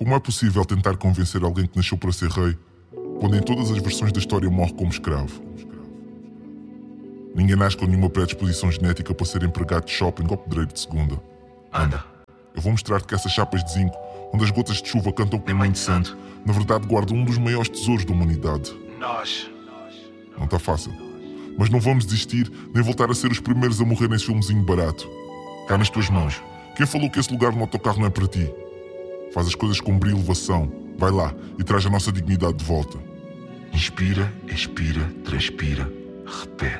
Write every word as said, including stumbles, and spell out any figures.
Como é possível tentar convencer alguém que nasceu para ser rei, quando em todas as versões da história morre como escravo? Ninguém nasce com nenhuma predisposição genética para ser empregado de shopping ou pedreiro de segunda. Anda. Eu vou mostrar-te que essas chapas de zinco, onde as gotas de chuva cantam com mãe de santo, na verdade guardam um dos maiores tesouros da humanidade. Nós. Não está fácil. Mas não vamos desistir, nem voltar a ser os primeiros a morrer nesse filmezinho barato. Cá nas tuas mãos. Quem falou que esse lugar no autocarro não é para ti? Faz as coisas com brilho e elevação. Vai lá e traz a nossa dignidade de volta. Inspira, expira, transpira, repete.